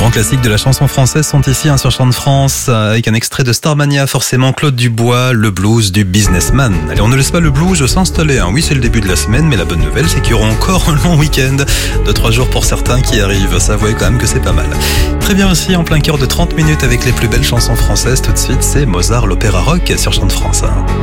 grands classiques de la chanson française sont ici sur Chant de France, avec un extrait de Starmania, forcément Claude Dubois, le blues du businessman. Allez, on ne laisse pas le blues s'installer. Oui, c'est le début de la semaine, mais la bonne nouvelle, c'est qu'il y aura encore un long week-end de 3 jours pour certains qui arrivent. Ça, vous voyez quand même que c'est pas mal. Très bien aussi, en plein cœur de 30 minutes avec les plus belles chansons françaises. Tout de suite, c'est Mozart, l'opéra rock sur Chant de France.